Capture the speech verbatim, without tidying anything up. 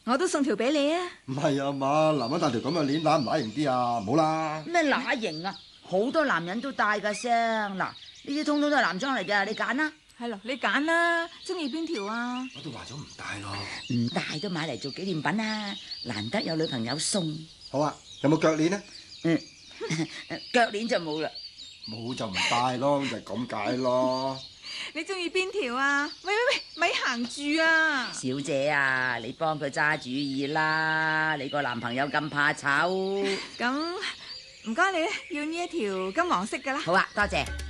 我都送條俾你啊！ 唔係啊嘛，男人戴條咁嘅鏈乸唔乸型啲啊？唔好啦。 咩乸型啊？好多男人都戴噶聲。嗱，呢啲通通都係男裝嚟嘅，你揀啦。 係咯，你揀啦，中意邊條啊？ 我都話咗唔戴咯。 唔戴都買嚟做紀念品啊！難得有女朋友送。 好啊，有冇腳鏈呢？ 嗯，腳鏈就冇啦。 冇就唔戴咯，就係咁解咯。 你中意邊條啊？喂喂喂，咪行住啊！ 小姐啊，你幫佢揸主意啦！你個男朋友咁怕醜。 咁唔該你咧，要呢一條金黃色噶啦。 好啊，多謝。